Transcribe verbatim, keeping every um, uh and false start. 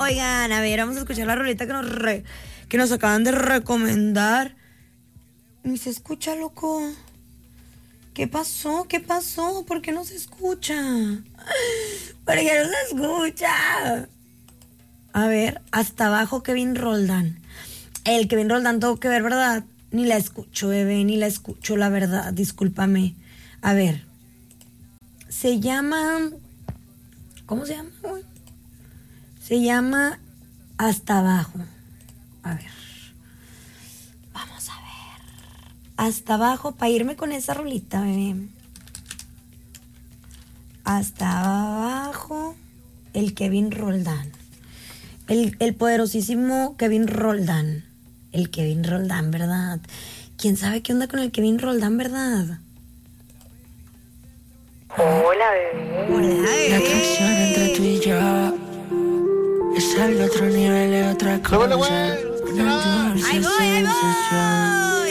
Oigan, a ver, vamos a escuchar la rolita que nos, re, que nos acaban de recomendar. Ni se escucha, loco. ¿Qué pasó? ¿Qué pasó? ¿Por qué no se escucha? ¿Por qué no se escucha? A ver, hasta abajo Kevin Roldán. El Kevin Roldán tuvo que ver, ¿verdad? Ni la escucho, bebé, ni la escucho, la verdad. Discúlpame. A ver. Se llama... ¿Cómo se llama, güey? Se llama Hasta Abajo. A ver. Vamos a ver. Hasta Abajo, para irme con esa rolita, bebé. Hasta Abajo, el Kevin Roldán. El, el poderosísimo Kevin Roldán. El Kevin Roldán, ¿verdad? ¿Quién sabe qué onda con el Kevin Roldán, verdad? Hola, bebé. Hola, bebé. La atracción entre tú y yo es al otro nivel, es otra cosa. Una dulce ¡Ahí voy, ahí voy! sensación.